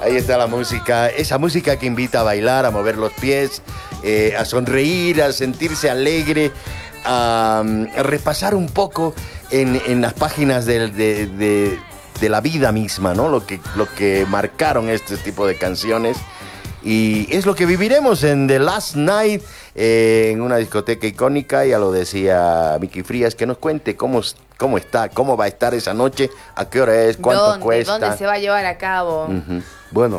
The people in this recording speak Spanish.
Ahí está la música, esa música que invita a bailar, a mover los pies, a sonreír, a sentirse alegre, a repasar un poco en las páginas de la vida misma, ¿no? Lo que marcaron este tipo de canciones. Y es lo que viviremos en The Last Night, en una discoteca icónica. Ya lo decía Miki Frías, que nos cuente cómo está, cómo va a estar esa noche, a qué hora es, cuánto cuesta. ¿Dónde se va a llevar a cabo? Uh-huh. Bueno,